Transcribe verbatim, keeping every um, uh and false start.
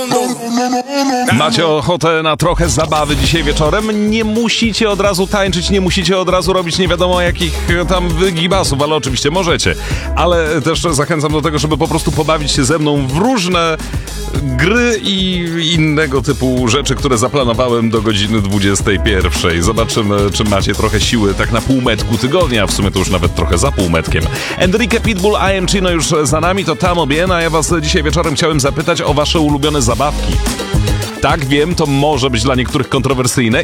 Macie ochotę na trochę zabawy dzisiaj wieczorem? Nie musicie od razu tańczyć, nie musicie od razu robić nie wiadomo jakich tam wygibasów, ale oczywiście możecie. Ale też zachęcam do tego, żeby po prostu pobawić się ze mną w różne gry i innego typu rzeczy, które zaplanowałem do godziny dwudziestej pierwszej. Zobaczymy, czy macie trochę siły tak na półmetku tygodnia, w sumie to już nawet trochę za półmetkiem. Enrique Pitbull, I Am Chino już za nami, to Tamo Bien, a ja was dzisiaj wieczorem chciałem zapytać o wasze ulubione zabawki. Tak, wiem, to może być dla niektórych kontrowersyjne